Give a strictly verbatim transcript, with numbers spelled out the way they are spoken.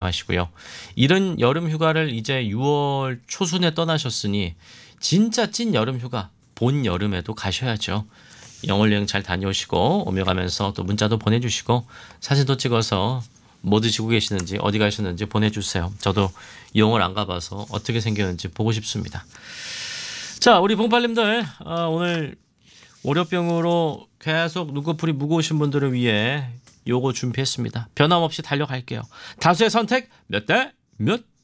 조심하시고요. 이른 여름 휴가를 이제 유월 초순에 떠나셨으니 진짜 찐 여름 휴가 본 여름에도 가셔야죠. 영월 여행 잘 다녀오시고 오며 가면서 또 문자도 보내주시고 사진도 찍어서 뭐 드시고 계시는지 어디 가시는지 보내주세요. 저도 영월 안 가봐서 어떻게 생겼는지 보고 싶습니다. 자, 우리 봉팔님들 어, 오늘 월요병으로 계속 눈꺼풀이 무거우신 분들을 위해 요거 준비했습니다. 변함없이 달려갈게요. 다수의 선택 몇 대 몇?